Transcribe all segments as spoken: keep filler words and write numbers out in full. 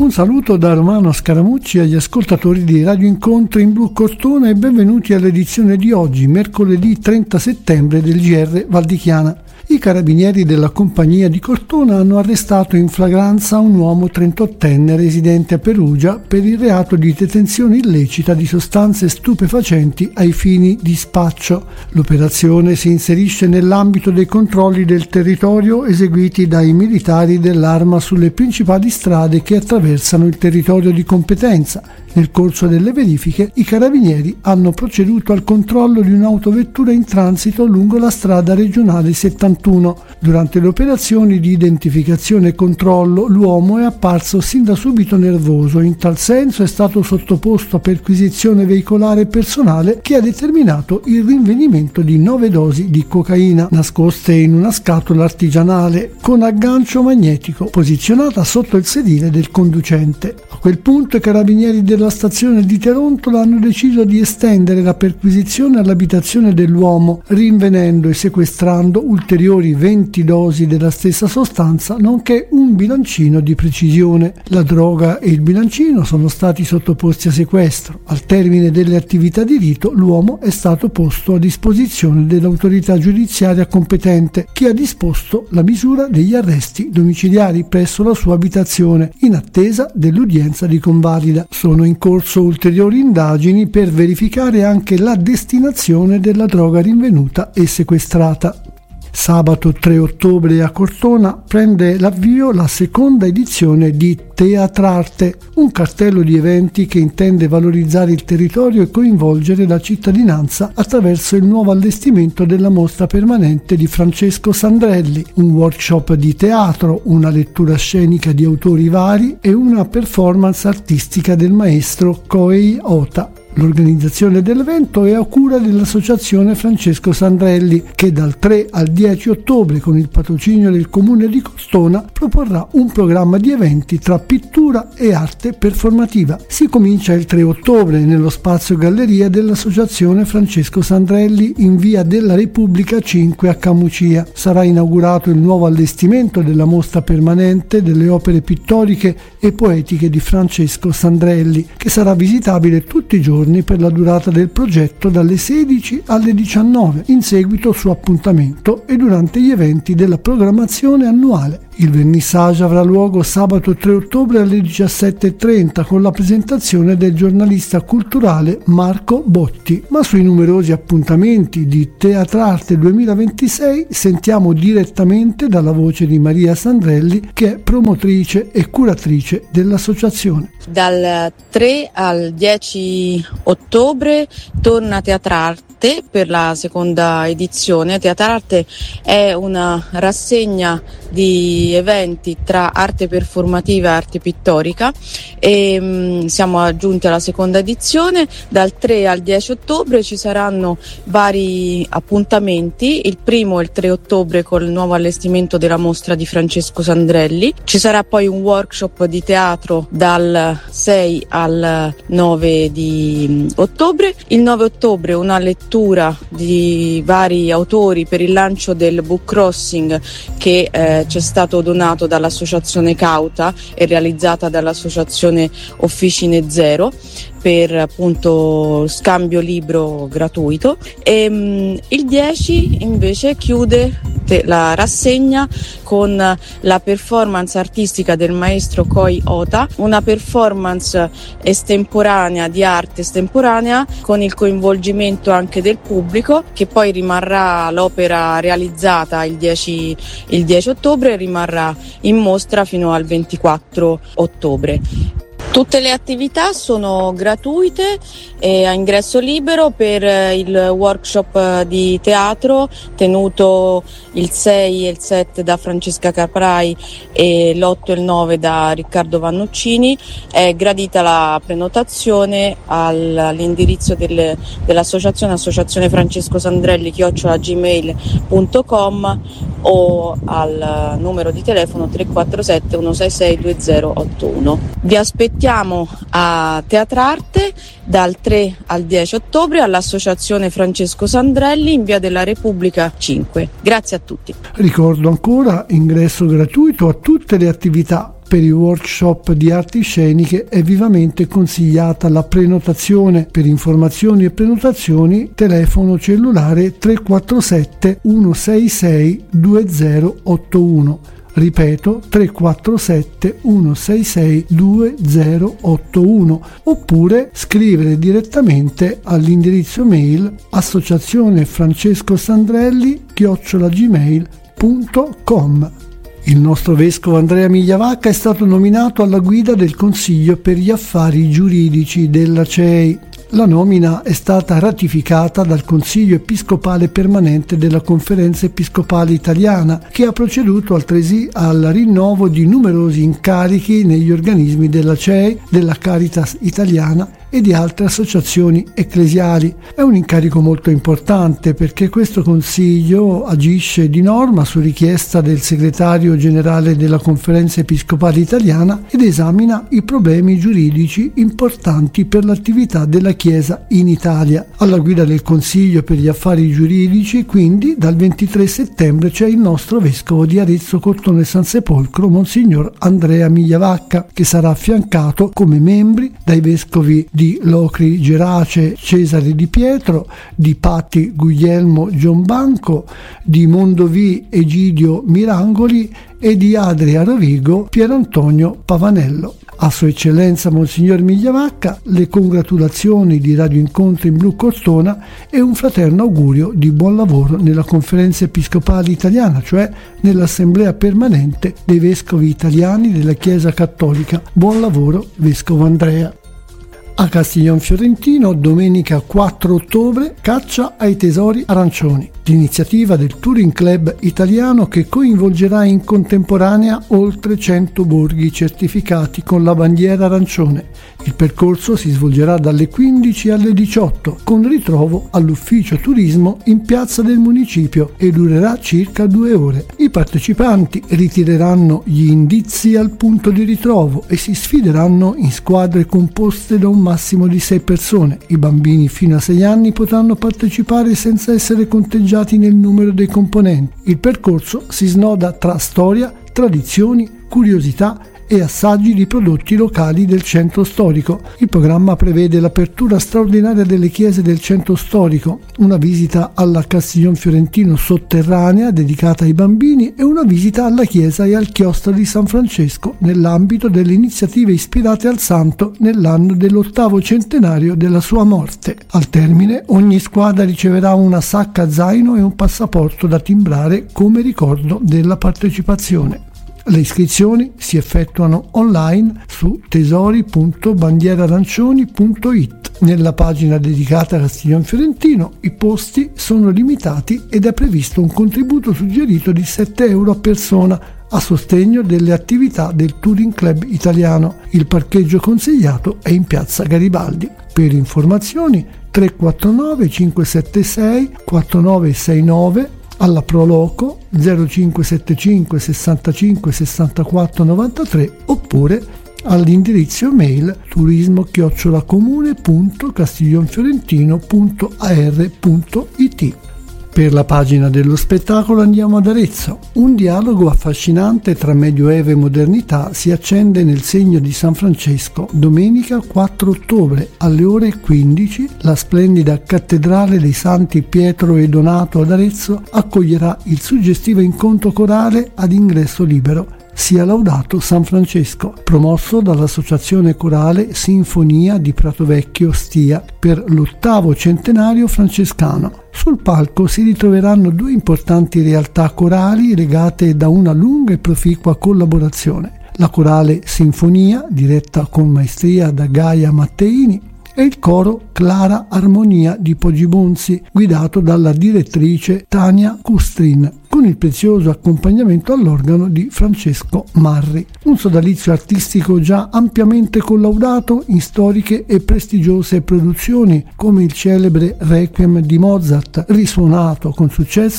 Un saluto da Romano Scaramucci agli ascoltatori di Radio Incontro in Blu Cortona e benvenuti all'edizione di oggi, mercoledì trenta settembre del G R Val di Chiana. I carabinieri della compagnia di Cortona hanno arrestato in flagranza un uomo trentottenne residente a Perugia per il reato di detenzione illecita di sostanze stupefacenti ai fini di spaccio. L'operazione si inserisce nell'ambito dei controlli del territorio eseguiti dai militari dell'Arma sulle principali strade che attraversano il territorio di competenza. Nel corso delle verifiche, i carabinieri hanno proceduto al controllo di un'autovettura in transito lungo la strada regionale settantuno. Durante le operazioni di identificazione e controllo, l'uomo è apparso sin da subito nervoso. In tal senso è stato sottoposto a perquisizione veicolare personale che ha determinato il rinvenimento di nove dosi di cocaina nascoste in una scatola artigianale con aggancio magnetico posizionata sotto il sedile del conducente. A quel punto i carabinieri della stazione di Terontola hanno deciso di estendere la perquisizione all'abitazione dell'uomo, rinvenendo e sequestrando ulteriori venti dosi della stessa sostanza, nonché un bilancino di precisione. La droga e il bilancino sono stati sottoposti a sequestro. Al termine delle attività di rito, l'uomo è stato posto a disposizione dell'autorità giudiziaria competente, che ha disposto la misura degli arresti domiciliari presso la sua abitazione, in attesa dell'udienza di convalida. Sono in corso ulteriori indagini per verificare anche la destinazione della droga rinvenuta e sequestrata. Sabato tre ottobre a Cortona prende l'avvio la seconda edizione di Teatrarte, un cartello di eventi che intende valorizzare il territorio e coinvolgere la cittadinanza attraverso il nuovo allestimento della mostra permanente di Francesco Sandrelli, un workshop di teatro, una lettura scenica di autori vari e una performance artistica del maestro Kohei Ota. L'organizzazione dell'evento è a cura dell'associazione Francesco Sandrelli, che dal tre al dieci ottobre, con il patrocinio del comune di Cortona, proporrà un programma di eventi tra pittura e arte performativa. Si comincia il tre ottobre nello spazio galleria dell'associazione Francesco Sandrelli in via della Repubblica cinque a Camucia. Sarà inaugurato il nuovo allestimento della mostra permanente delle opere pittoriche e poetiche di Francesco Sandrelli, che sarà visitabile tutti i giorni per la durata del progetto dalle sedici alle diciannove, in seguito su appuntamento e durante gli eventi della programmazione annuale. Il vernissage avrà luogo sabato tre ottobre alle diciassette e trenta con la presentazione del giornalista culturale Marco Botti. Ma sui numerosi appuntamenti di Teatrarte duemilaventisei sentiamo direttamente dalla voce di Maria Sandrelli, che è promotrice e curatrice dell'associazione. Dal tre al dieci ottobre torna Teatrarte per la seconda edizione. Teatrarte è una rassegna di eventi tra arte performativa e arte pittorica e mh, siamo giunti alla seconda edizione. Dal tre al dieci ottobre ci saranno vari appuntamenti. Il primo è il tre ottobre con il nuovo allestimento della mostra di Francesco Sandrelli. Ci sarà poi un workshop di teatro dal sei al nove di ottobre. Il nove ottobre una lettura di vari autori per il lancio del book crossing che eh, c'è stato donato dall'associazione Cauta e realizzata dall'associazione Officine Zero per appunto scambio libro gratuito. E mh, il dieci invece chiude te- la rassegna con la performance artistica del maestro Kohei Ota, una performance estemporanea di arte estemporanea con il coinvolgimento anche del pubblico, che poi rimarrà l'opera realizzata il dieci, il dieci ottobre e rimarrà in mostra fino al ventiquattro ottobre. Tutte le attività sono gratuite e a ingresso libero per il workshop di teatro tenuto il sei e il sette da Francesca Caprai e l'otto e il nove da Riccardo Vannuccini. È gradita la prenotazione al, all'indirizzo del, dell'associazione associazione Francesco Sandrelli chiocciola gmail punto com o al numero di telefono tre quattro sette uno sei sei due zero otto uno. Vi aspettiamo a Teatrarte dal tre al dieci ottobre all'Associazione Francesco Sandrelli in via della Repubblica cinque. Grazie a tutti. Ricordo ancora ingresso gratuito a tutte le attività. Per i workshop di arti sceniche è vivamente consigliata la prenotazione. Per informazioni e prenotazioni telefono cellulare tre quattro sette uno sei sei due zero otto uno. Ripeto, tre quattro sette uno sei sei due zero otto uno, oppure scrivere direttamente all'indirizzo mail associazione francesco sandrelli chiocciola gmail punto com. Il nostro vescovo Andrea Migliavacca è stato nominato alla guida del Consiglio per gli affari giuridici della C E I. La nomina è stata ratificata dal Consiglio Episcopale Permanente della Conferenza Episcopale Italiana, che ha proceduto altresì al rinnovo di numerosi incarichi negli organismi della C E I, della Caritas Italiana e di altre associazioni ecclesiali. È un incarico molto importante perché questo Consiglio agisce di norma su richiesta del Segretario Generale della Conferenza Episcopale Italiana ed esamina i problemi giuridici importanti per l'attività della Chiesa in Italia. Alla guida del Consiglio per gli affari giuridici, quindi, dal ventitré settembre c'è il nostro vescovo di Arezzo, Cortona e San Sepolcro, Monsignor Andrea Migliavacca, che sarà affiancato come membri dai vescovi di di Locri Gerace Cesare Di Pietro, di Patti Guglielmo Giombanco, di Mondovì Egidio Mirangoli e di Adria Rovigo Pierantonio Pavanello. A Sua Eccellenza Monsignor Migliavacca le congratulazioni di Radio Incontro in Blu Cortona e un fraterno augurio di buon lavoro nella Conferenza Episcopale Italiana, cioè nell'Assemblea Permanente dei Vescovi Italiani della Chiesa Cattolica. Buon lavoro, Vescovo Andrea. A Castiglion Fiorentino, domenica quattro ottobre, caccia ai tesori arancioni, l'iniziativa del Touring Club italiano che coinvolgerà in contemporanea oltre cento borghi certificati con la bandiera arancione. Il percorso si svolgerà dalle quindici alle diciotto, con ritrovo all'ufficio turismo in piazza del municipio, e durerà circa due ore. I partecipanti ritireranno gli indizi al punto di ritrovo e si sfideranno in squadre composte da un massimo di sei persone. I bambini fino a sei anni potranno partecipare senza essere conteggiati nel numero dei componenti. Il percorso si snoda tra storia, tradizioni, curiosità e assaggi di prodotti locali del centro storico. Il programma prevede l'apertura straordinaria delle chiese del centro storico, una visita alla Castiglion Fiorentino sotterranea dedicata ai bambini e una visita alla chiesa e al chiostro di San Francesco nell'ambito delle iniziative ispirate al santo nell'anno dell'ottavo centenario della sua morte. Al termine, ogni squadra riceverà una sacca zaino e un passaporto da timbrare come ricordo della partecipazione. Le iscrizioni si effettuano online su tesori punto bandierarancioni punto it. Nella pagina dedicata a Castiglion Fiorentino i posti sono limitati ed è previsto un contributo suggerito di sette euro a persona a sostegno delle attività del Touring Club italiano. Il parcheggio consigliato è in piazza Garibaldi. Per informazioni tre quattro nove cinque sette sei quattro nove sei nove, alla Proloco zero cinque sette cinque sessantacinque sessantaquattro novantatré, oppure all'indirizzo mail turismo chiocciola comune punto castiglionfiorentino punto a r punto it. Per la pagina dello spettacolo andiamo ad Arezzo. Un dialogo affascinante tra Medioevo e modernità si accende nel Segno di San Francesco. Domenica quattro ottobre alle ore quindici la splendida Cattedrale dei Santi Pietro e Donato ad Arezzo accoglierà il suggestivo incontro corale ad ingresso libero Sia Laudato San Francesco, promosso dall'Associazione Corale Sinfonia di Pratovecchio Stia per l'ottavo centenario francescano. Sul palco si ritroveranno due importanti realtà corali legate da una lunga e proficua collaborazione: la Corale Sinfonia, diretta con maestria da Gaia Matteini, e il coro Clara Armonia di Poggibonsi, guidato dalla direttrice Tania Custrin, con il prezioso accompagnamento all'organo di Francesco Marri. Un sodalizio artistico già ampiamente collaudato in storiche e prestigiose produzioni come il celebre Requiem di Mozart, risuonato con successo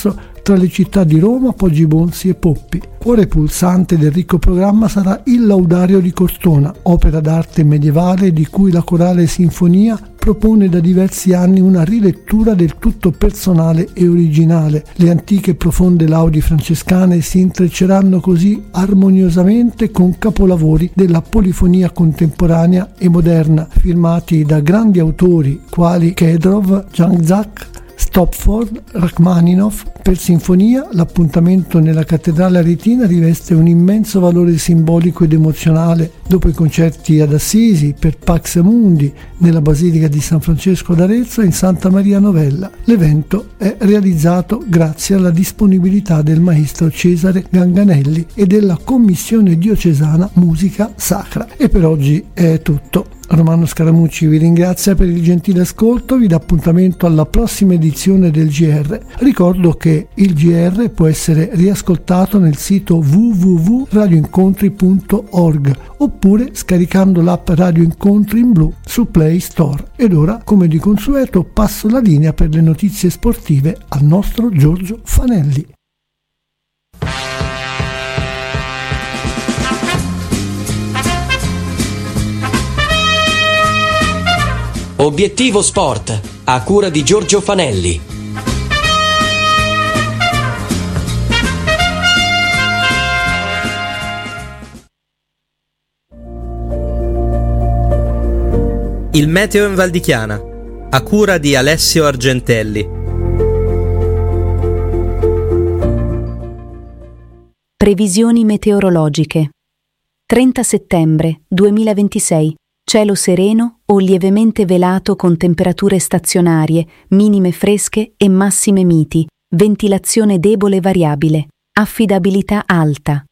tra le città di Roma, Poggibonsi e Poppi. Cuore pulsante del ricco programma sarà il Laudario di Cortona, opera d'arte medievale di cui la Corale Sinfonia propone da diversi anni una rilettura del tutto personale e originale. Le antiche e profonde laudi francescane si intrecceranno così armoniosamente con capolavori della polifonia contemporanea e moderna, firmati da grandi autori quali Kedrov, Janczak, Stopford, Rachmaninoff. Per sinfonia, l'appuntamento nella Cattedrale Aretina riveste un immenso valore simbolico ed emozionale. Dopo i concerti ad Assisi, per Pax Mundi, nella Basilica di San Francesco d'Arezzo e in Santa Maria Novella. L'evento è realizzato grazie alla disponibilità del maestro Cesare Ganganelli e della Commissione Diocesana Musica Sacra. E per oggi è tutto. Romano Scaramucci vi ringrazia per il gentile ascolto, vi dà appuntamento alla prossima edizione del G R. Ricordo che il G R può essere riascoltato nel sito w w w punto radio incontri punto org oppure scaricando l'app Radio Incontri in blu su Play Store. Ed ora, come di consueto, passo la linea per le notizie sportive al nostro Giorgio Fanelli. Obiettivo Sport, a cura di Giorgio Fanelli. Il meteo in Val di Chiana, a cura di Alessio Argentelli. Previsioni meteorologiche. trenta settembre duemilaventisei. Cielo sereno o lievemente velato con temperature stazionarie, minime fresche e massime miti, ventilazione debole variabile, affidabilità alta.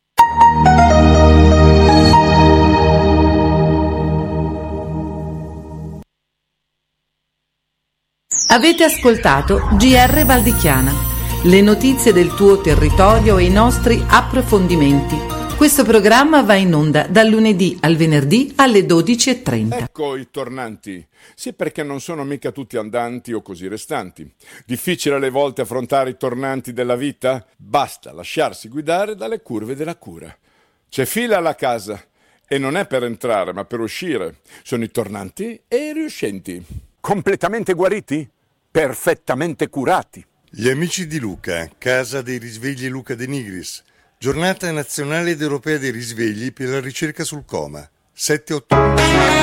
Avete ascoltato G R Val di Chiana, le notizie del tuo territorio e i nostri approfondimenti. Questo programma va in onda dal lunedì al venerdì alle dodici e trenta. Ecco i tornanti. Sì, perché non sono mica tutti andanti o così restanti. Difficile alle volte affrontare i tornanti della vita? Basta lasciarsi guidare dalle curve della cura. C'è fila alla casa e non è per entrare ma per uscire. Sono i tornanti e i riuscenti. Completamente guariti? Perfettamente curati. Gli amici di Luca, Casa dei Risvegli Luca De Nigris. Giornata nazionale ed europea dei risvegli per la ricerca sul coma. sette ottobre.